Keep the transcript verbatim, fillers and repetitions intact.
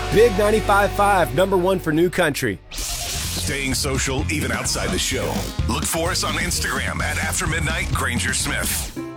Big ninety-five point five, number one for New Country. Staying social even outside the show. Look for us on Instagram at After Midnight Granger Smith.